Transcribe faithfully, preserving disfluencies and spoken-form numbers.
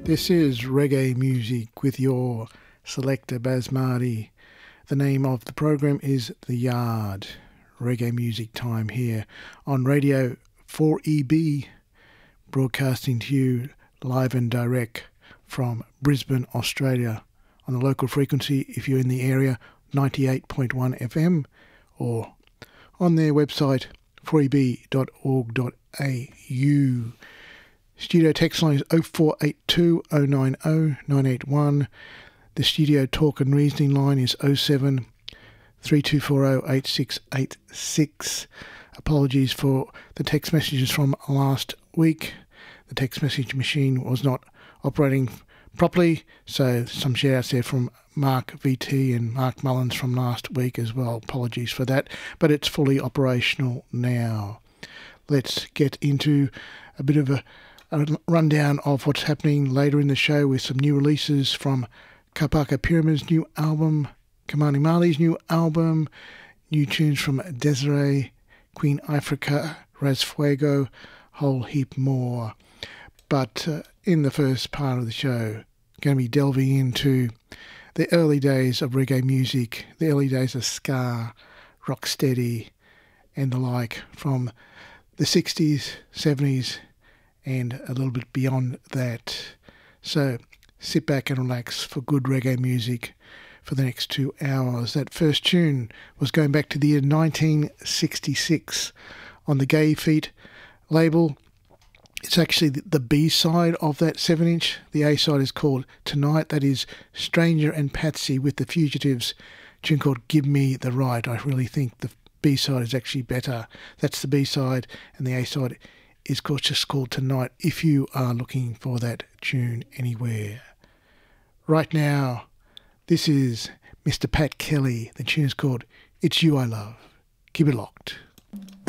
This is reggae music with your selector Basmati. The name of the program is The Yard. Reggae music time here on Radio four E B, broadcasting to you live and direct from Brisbane, Australia, on the local frequency if you're in the area, ninety-eight point one F M, or on their website four e b dot org dot a u. Studio text line is oh four eight two oh nine oh nine eight one. The studio talk and reasoning line is oh seven three two four oh eight six eight six. Apologies for the text messages from last week. The text message machine was not operating properly, so some shout outs there from Mark V T and Mark Mullins from last week as well. Apologies for that, but it's fully operational now. Let's get into a bit of a a rundown of what's happening later in the show with some new releases from Kapaka Pyramid's new album, Kamani Marley's new album, new tunes from Desiree, Queen Ifrica, Raz Fuego, whole heap more. But uh, in the first part of the show, going to be delving into the early days of reggae music, the early days of ska, rocksteady and the like from the sixties, seventies and a little bit beyond that. So sit back and relax for good reggae music for the next two hours. That first tune was going back to the year nineteen sixty-six on the Gay Feet label. It's actually the B-side of that seven inch. The A-side is called Tonight. That is Stranger and Patsy with the Fugitives, a tune called Give Me the Right. I really think the B-side is actually better. That's the B-side, and the A-side is called, just called Tonight, if you are looking for that tune anywhere. Right now, this is Mister Pat Kelly. The tune is called It's You I Love. Keep it locked.